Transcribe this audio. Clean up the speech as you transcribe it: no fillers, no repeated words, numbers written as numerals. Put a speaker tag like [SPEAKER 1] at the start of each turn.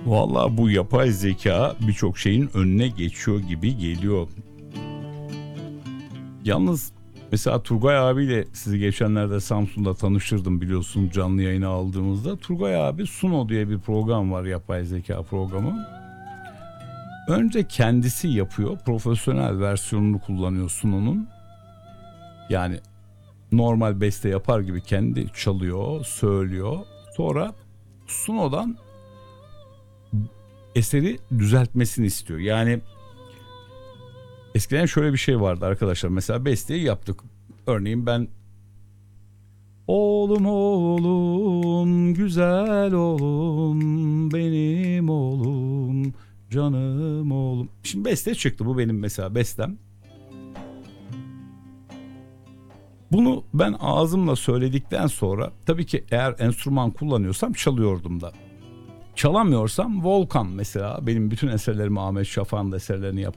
[SPEAKER 1] Vallahi bu yapay zeka birçok şeyin önüne geçiyor gibi geliyor. Yalnız mesela Turgay abiyle sizi geçenlerde Samsun'da tanıştırdım, biliyorsun, canlı yayına aldığımızda. Turgay abi Suno diye bir program var, yapay zeka programı. Önce kendisi yapıyor, profesyonel versiyonunu kullanıyor Suno'nun. Yani normal beste yapar gibi kendi çalıyor, söylüyor. Sonra Suno'dan eseri düzeltmesini istiyor. Yani eskiden şöyle bir şey vardı arkadaşlar. Mesela besteyi yaptık. Örneğin ben oğlum oğlum güzel oğlum benim oğlum canım oğlum. Şimdi beste çıktı, bu benim mesela bestem. Bunu ben ağzımla söyledikten sonra tabii ki eğer enstrüman kullanıyorsam çalıyordum da. Çalamıyorsam Volkan mesela, benim bütün eserlerimi, Ahmet Şafak'ın da eserlerini yapan